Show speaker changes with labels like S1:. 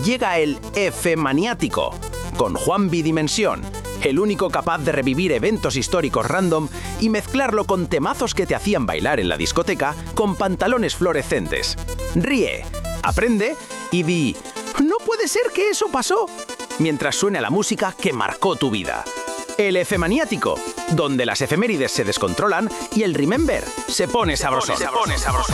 S1: llega el F-Maniático, con Juan Bidimensión, el único capaz de revivir eventos históricos random y mezclarlo con temazos que te hacían bailar en la discoteca con pantalones fluorescentes. Ríe, aprende y di «¡No puede ser que eso pasó!» mientras suena la música que marcó tu vida. El F-Maniático, donde las efemérides se descontrolan y el Remember se pone sabrosón.